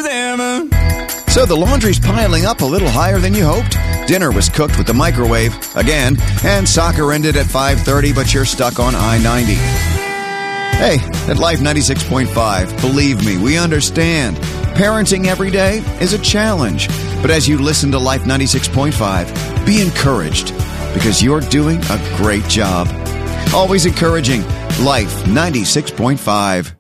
heaven. So the laundry's piling up a little higher than you hoped? Dinner was cooked with the microwave, again, and soccer ended at 5:30, but you're stuck on I-90. Hey, at Life 96.5, believe me, we understand. Parenting every day is a challenge. But as you listen to Life 96.5, be encouraged, because you're doing a great job. Always encouraging. Life 96.5.